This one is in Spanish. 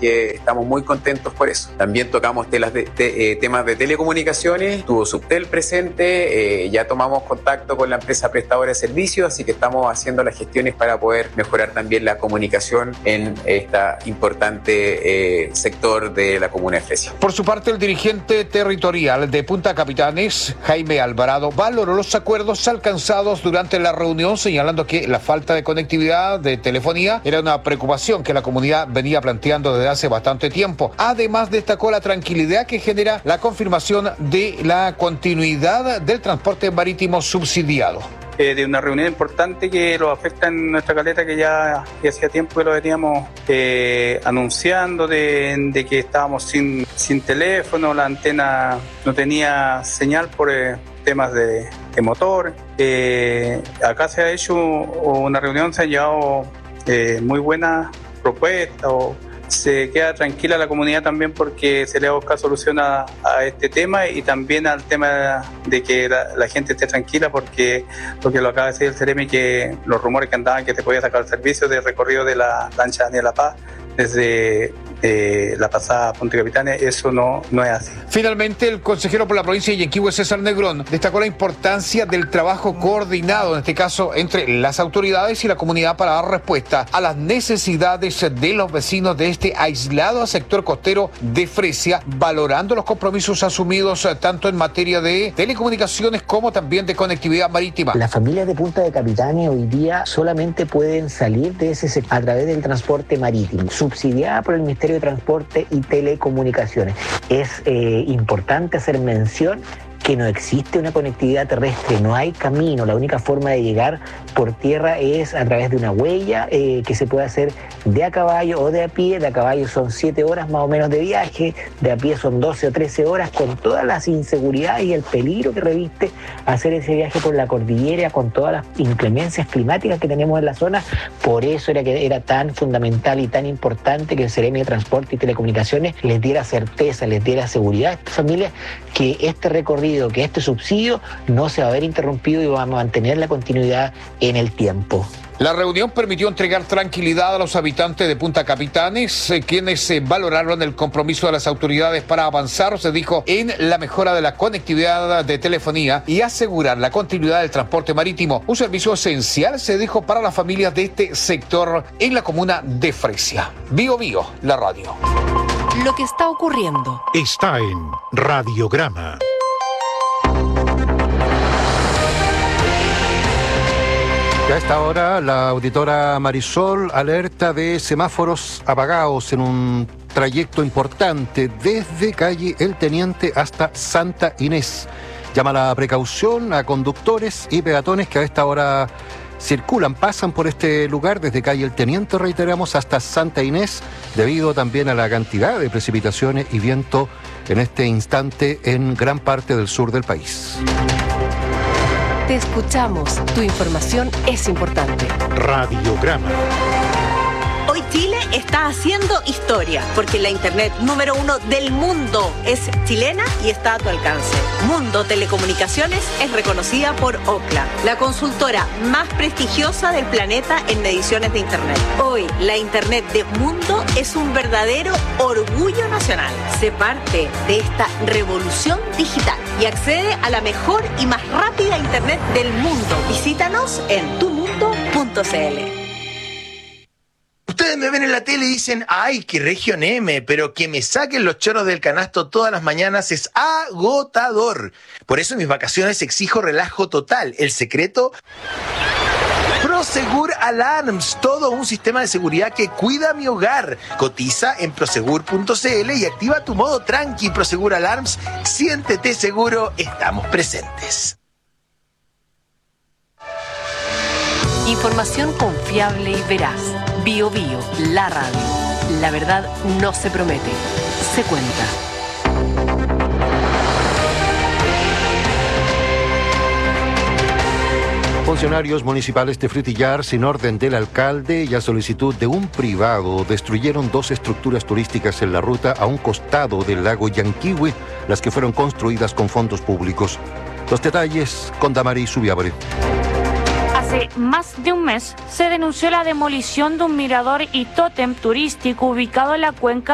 que estamos muy contentos por eso. También tocamos temas de telecomunicaciones, tuvo Subtel presente, ya tomamos contacto con la empresa prestadora de servicios, así que estamos haciendo las gestiones para poder mejorar también la comunicación en este importante sector de la comuna de Fresia. Por su parte, el dirigente territorial de Punta Capitanes, Jaime Alvarado, valoró los acuerdos alcanzados durante la reunión, señalando que la falta de conectividad de telefonía era una preocupación que la comunidad venía planteando desde hace bastante tiempo. Además, destacó la tranquilidad que genera la confirmación de la continuidad del transporte marítimo subsidiado. De una reunión importante que lo afecta en nuestra caleta, que ya hacía tiempo que lo veníamos anunciando, de que estábamos sin teléfono, la antena no tenía señal por temas de motor. Acá se ha hecho una reunión, se han llevado muy buenas propuestas, se queda tranquila la comunidad también porque se le ha buscado solución a este tema, y también al tema de que la gente esté tranquila porque lo acaba de decir el Ceremi, que los rumores que andaban que te podía sacar el servicio de recorrido de la lancha Daniela Paz desde la pasada Punta Capitanes, eso no es así. Finalmente, el consejero por la provincia de Yanquihue, César Negrón, destacó la importancia del trabajo coordinado, en este caso entre las autoridades y la comunidad, para dar respuesta a las necesidades de los vecinos de este aislado sector costero de Fresia, valorando los compromisos asumidos tanto en materia de telecomunicaciones como también de conectividad marítima. Las familias de Punta de Capitanes hoy día solamente pueden salir de ese sector a través del transporte marítimo, subsidiada por el Ministerio de Transporte y Telecomunicaciones. Es importante hacer mención que no existe una conectividad terrestre, no hay camino, la única forma de llegar por tierra es a través de una huella que se puede hacer de a caballo o de a pie. De a caballo son 7 horas más o menos de viaje, de a pie son 12 o 13 horas, con todas las inseguridades y el peligro que reviste hacer ese viaje por la cordillera, con todas las inclemencias climáticas que tenemos en la zona. Por eso era tan fundamental y tan importante que el Ceremi de Transporte y Telecomunicaciones les diera certeza, les diera seguridad a estas familias, que este recorrido, que este subsidio no se va a ver interrumpido y vamos a mantener la continuidad en el tiempo. La reunión permitió entregar tranquilidad a los habitantes de Punta Capitanes, quienes valoraron el compromiso de las autoridades para avanzar, se dijo, en la mejora de la conectividad de telefonía y asegurar la continuidad del transporte marítimo, un servicio esencial, se dijo, para las familias de este sector en la comuna de Fresia. Bio Bio, la radio. Lo que está ocurriendo está en Radiograma. A esta hora, la auditora Marisol alerta de semáforos apagados en un trayecto importante desde calle El Teniente hasta Santa Inés. Llama la precaución a conductores y peatones que a esta hora pasan por este lugar desde calle El Teniente, reiteramos, hasta Santa Inés, debido también a la cantidad de precipitaciones y viento en este instante en gran parte del sur del país. Te escuchamos. Tu información es importante. Radiograma. Hoy Chile está haciendo historia, porque la internet número 1 del mundo es chilena y está a tu alcance. Mundo Telecomunicaciones es reconocida por Ookla, la consultora más prestigiosa del planeta en mediciones de internet. Hoy, la internet de Mundo es un verdadero orgullo nacional. Sé parte de esta revolución digital y accede a la mejor y más rápida internet del mundo. Visítanos en tumundo.cl. Ustedes me ven en la tele y dicen, ¡ay, qué región M! Pero que me saquen los chorros del canasto todas las mañanas es agotador. Por eso en mis vacaciones exijo relajo total. El secreto: Prosegur Alarms, todo un sistema de seguridad que cuida mi hogar. Cotiza en prosegur.cl y activa tu modo tranqui. Prosegur Alarms, siéntete seguro, estamos presentes. Información confiable y veraz. Bio Bio, la radio. La verdad no se promete, se cuenta. Funcionarios municipales de Frutillar, sin orden del alcalde y a solicitud de un privado, destruyeron 2 estructuras turísticas en la ruta a un costado del lago Yanquihue, las que fueron construidas con fondos públicos. Los detalles con Damaris Subiabre. Hace más de un mes se denunció la demolición de un mirador y tótem turístico ubicado en la cuenca